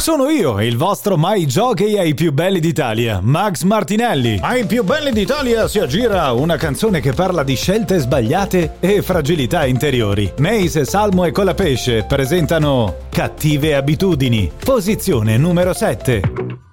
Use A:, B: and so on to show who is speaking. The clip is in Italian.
A: Sono io, il vostro mai jockey ai più belli d'Italia, Max Martinelli. Ai più belli d'Italia si aggira una canzone che parla di scelte sbagliate e fragilità interiori. Mace, Salmo e Colapesce presentano Cattive abitudini, posizione numero 7.